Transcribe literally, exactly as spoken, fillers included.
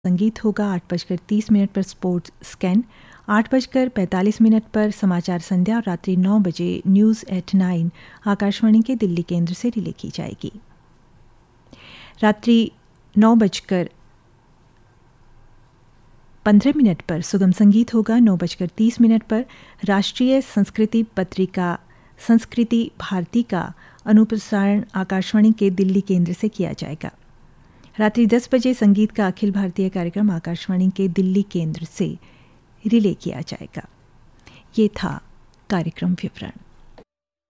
संगीत होगा। आठ बजकर तीस मिनट पर स्पोर्ट्स स्कैन, आठ बजकर पैंतालीस मिनट पर समाचार संध्या और रात्रि नौ बजे न्यूज़ एट नाइन आकाशवाणी के दिल्ली केंद्र से रिले की जाएगी। रात्रि नौ बजकर पंद्रह मिनट पर सुगम संगीत होगा। नौ बजकर तीस मिनट पर राष्ट्रीय संस्कृति पत्रिका संस्कृति भारती का अनुप्रसारण आकाशवाणी के दिल्ली केंद्र से किया जाएगा। रात्रि दस बजे संगीत का अखिल भारतीय कार्यक्रम आकाशवाणी के दिल्ली केंद्र से रिले किया जाएगा। ये था कार्यक्रम विवरण।